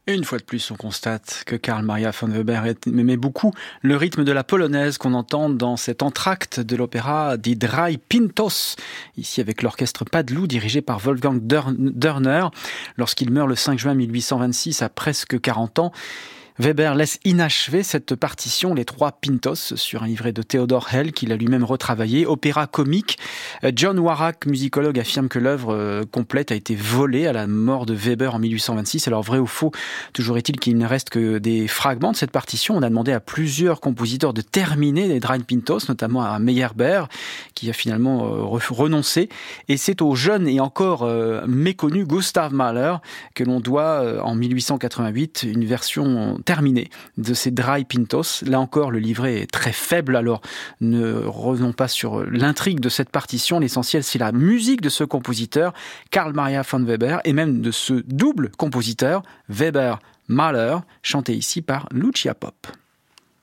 Et une fois de plus, on constate que Karl Maria von Weber aimait beaucoup le rythme de la polonaise qu'on entend dans cet entracte de l'opéra Die Drei Pintos, ici avec l'orchestre Padeloup dirigé par Wolfgang Dörner. Lorsqu'il meurt le 5 juin 1826 à presque 40 ans, Weber laisse inachevée cette partition, les 3 Pintos, sur un livret de Theodor Hell qu'il a lui-même retravaillé. Opéra comique. John Warrack, musicologue, affirme que l'œuvre complète a été volée à la mort de Weber en 1826. Alors vrai ou faux, toujours est-il qu'il ne reste que des fragments de cette partition. On a demandé à plusieurs compositeurs de terminer les Drei Pintos, notamment à Meyerbeer, qui a finalement renoncé. Et c'est au jeune et encore méconnu Gustav Mahler que l'on doit, en 1888, une version terminée de ces Drei Pintos. Là encore, le livret est très faible, alors ne revenons pas sur l'intrigue de cette partition. L'essentiel, c'est la musique de ce compositeur, Karl Maria von Weber, et même de ce double compositeur, Weber-Mahler, chanté ici par Lucia Popp.